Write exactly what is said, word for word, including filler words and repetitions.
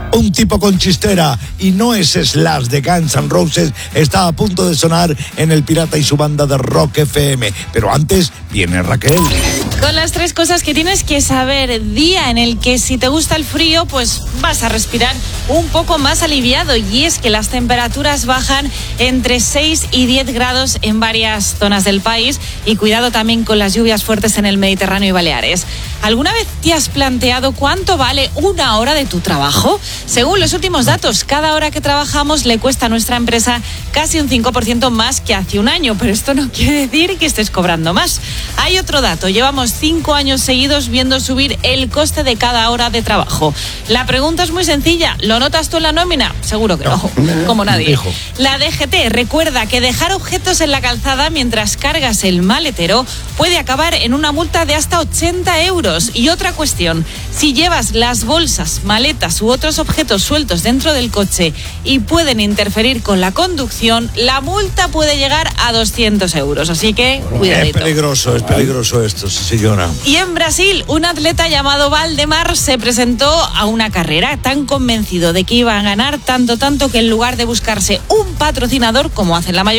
Un tipo con chistera y no es Slash de Guns N' Roses está a punto de sonar en El Pirata y su banda de Rock F M. Pero antes viene Raquel. Con las tres cosas que tienes que saber, día en el que si te gusta el frío, pues vas a respirar un poco más aliviado. Y es que las temperaturas bajan entre seis y diez grados en varias zonas del país. Y cuidado también con las lluvias fuertes en el Mediterráneo y Baleares. ¿Alguna vez te has planteado cuánto vale una hora de tu trabajo? Según los últimos datos, cada hora que trabajamos le cuesta a nuestra empresa casi un cinco por ciento más que hace un año, pero esto no quiere decir que estés cobrando más. Hay otro dato, llevamos cinco años seguidos viendo subir el coste de cada hora de trabajo. La pregunta es muy sencilla, ¿lo notas tú en la nómina? Seguro que no, no como nadie. Hijo. La D G T recuerda que dejar objetos en la calzada mientras cargas el maletero puede acabar en una multa de hasta ochenta euros. Y otra cuestión, si llevas las bolsas, maletas u otros objetos sueltos dentro del coche y pueden interferir con la conducción, la multa puede llegar a doscientos euros. Así que, cuidadito. Es peligroso, es peligroso esto, sí, señora. Y en Brasil, un atleta llamado Valdemar se presentó a una carrera tan convencido de que iba a ganar tanto, tanto que en lugar de buscarse un patrocinador, como hacen la mayoría,